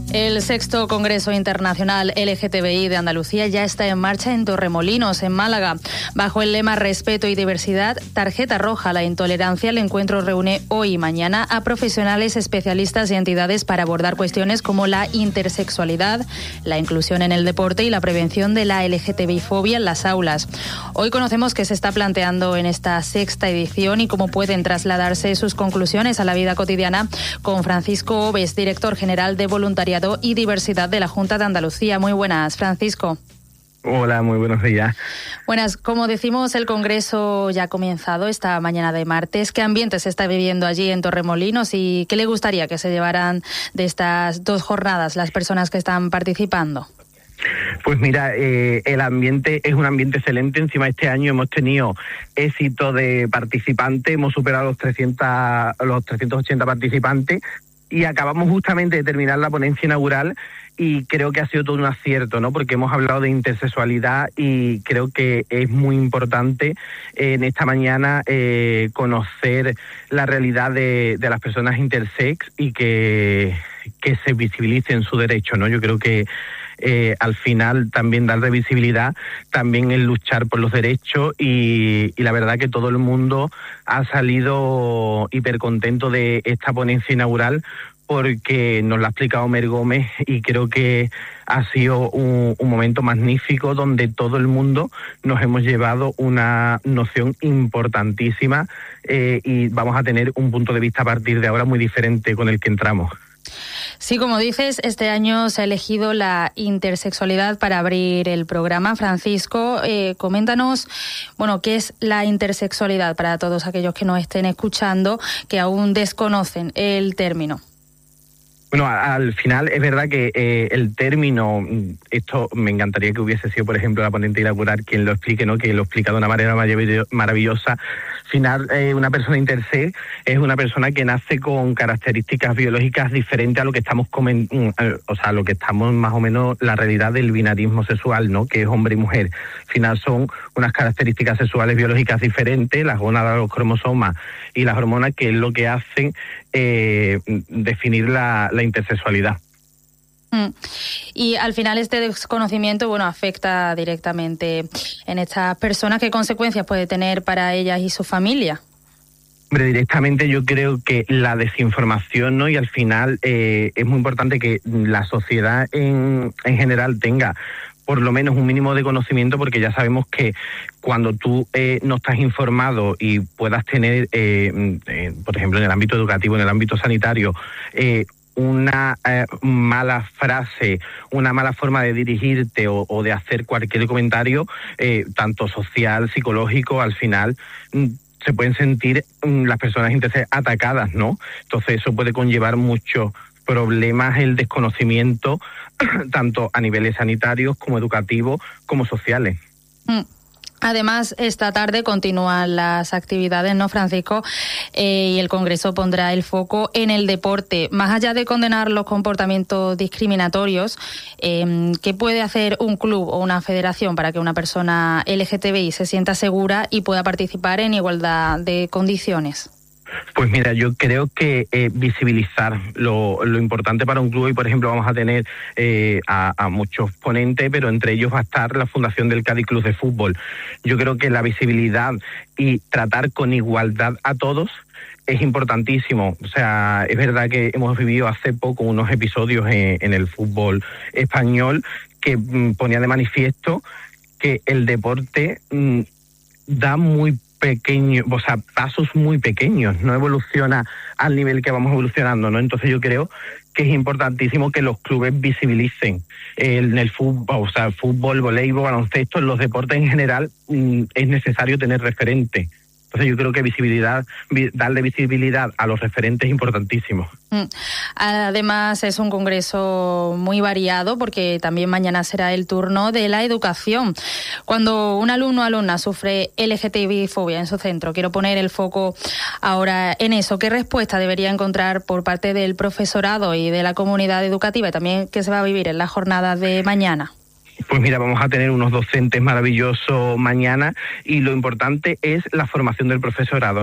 El sexto Congreso Internacional LGTBI de Andalucía ya está en marcha en Torremolinos, en Málaga. Bajo el lema Respeto y Diversidad, tarjeta roja a la intolerancia, el encuentro reúne hoy y mañana a profesionales, especialistas y entidades para abordar cuestiones como la intersexualidad, la inclusión en el deporte y la prevención de la LGTBI-fobia en las aulas. Hoy conocemos qué se está planteando en esta sexta edición y cómo pueden trasladarse sus conclusiones a la vida cotidiana con Francisco Oves, director general de Voluntariado y Diversidad de la Junta de Andalucía. Muy buenas, Francisco. Hola, muy buenos días. Buenas, como decimos, el Congreso ya ha comenzado esta mañana de martes. ¿Qué ambiente se está viviendo allí en Torremolinos y qué le gustaría que se llevaran de estas dos jornadas las personas que están participando? Pues mira, el ambiente es un ambiente excelente. Encima este año hemos tenido éxito de participantes, hemos superado los 380 participantes y acabamos justamente de terminar la ponencia inaugural y creo que ha sido todo un acierto, ¿no? Porque hemos hablado de intersexualidad y creo que es muy importante en esta mañana conocer la realidad de las personas intersex y que se visibilicen su derecho, ¿no? Yo creo que al final también darle visibilidad también es luchar por los derechos y la verdad que todo el mundo ha salido hiper contento de esta ponencia inaugural porque nos lo ha explicado Mer Gómez y creo que ha sido un momento magnífico donde todo el mundo nos hemos llevado una noción importantísima y vamos a tener un punto de vista a partir de ahora muy diferente con el que entramos. Sí, como dices, este año se ha elegido la intersexualidad para abrir el programa. Francisco, coméntanos, bueno, qué es la intersexualidad para todos aquellos que nos estén escuchando que aún desconocen el término. Bueno, al final es verdad que el término, esto me encantaría que hubiese sido, por ejemplo, la ponente inaugural quien lo explique, ¿no? Que lo explica de una manera maravillosa. Al final, una persona intersex es una persona que nace con características biológicas diferentes a lo que estamos a lo que estamos más o menos la realidad del binarismo sexual, ¿no? Que es hombre y mujer. Al final son unas características sexuales biológicas diferentes, las gónadas, los cromosomas y las hormonas, que es lo que hacen definir la intersexualidad. Y al final este desconocimiento, bueno, afecta directamente en estas personas. ¿Qué consecuencias puede tener para ellas y su familia? Hombre, directamente yo creo que la desinformación, ¿no? Y al final es muy importante que la sociedad en general tenga por lo menos un mínimo de conocimiento, porque ya sabemos que cuando tú no estás informado y puedas tener, por ejemplo, en el ámbito educativo, en el ámbito sanitario, una mala frase, una mala forma de dirigirte o de hacer cualquier comentario, tanto social, psicológico, al final se pueden sentir las personas intersex atacadas, ¿no? Entonces eso puede conllevar muchos problemas, el desconocimiento, tanto a niveles sanitarios como educativos como sociales. Además, esta tarde continúan las actividades, ¿no, Francisco? Y el Congreso pondrá el foco en el deporte. Más allá de condenar los comportamientos discriminatorios, ¿qué puede hacer un club o una federación para que una persona LGTBI se sienta segura y pueda participar en igualdad de condiciones? Pues mira, yo creo que visibilizar lo importante para un club, y por ejemplo vamos a tener a muchos ponentes, pero entre ellos va a estar la Fundación del Cádiz Club de Fútbol. Yo creo que la visibilidad y tratar con igualdad a todos es importantísimo. O sea, es verdad que hemos vivido hace poco unos episodios en el fútbol español que ponía de manifiesto que el deporte da muy pequeños, o sea, pasos muy pequeños, no evoluciona al nivel que vamos evolucionando, ¿no? Entonces yo creo que es importantísimo que los clubes visibilicen en el fútbol, o sea, fútbol, voleibol, baloncesto, en los deportes en general es necesario tener referentes. Entonces yo creo que darle visibilidad a los referentes es importantísimo. Además es un congreso muy variado porque también mañana será el turno de la educación. Cuando un alumno o alumna sufre LGTBI-fobia en su centro, quiero poner el foco ahora en eso. ¿Qué respuesta debería encontrar por parte del profesorado y de la comunidad educativa y también qué se va a vivir en la jornada de mañana? Pues mira, vamos a tener unos docentes maravillosos mañana y lo importante es la formación del profesorado.